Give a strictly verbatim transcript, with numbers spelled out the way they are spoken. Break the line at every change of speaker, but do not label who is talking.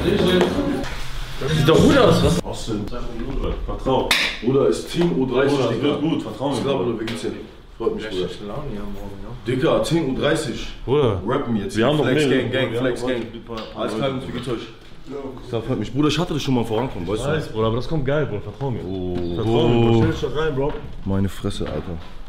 Sieht doch gut aus, was?
Austin, vertrau.
Bruder, ist Team U dreißig,
Bruder,
Digga.
wird gut, vertrau mir.
Bruder, wie geht's dir? Freut mich, Bruder.
Laune hier morgen, ja.
Digga, Team U dreißig.
Bruder,
Rappen jetzt.
wir haben noch
Flex
mehr.
Gang, Gang, Flex Gang. Alles klar, wie geht's euch? Das freut mich. Bruder, ich hatte das schon mal vorankommen, weißt du?
Weiß, Bruder, aber das kommt geil, Bruder, vertrau mir.
Oh,
Vertrau mir, Bruder, stell dich da rein, Bro.
Meine Fresse, Alter.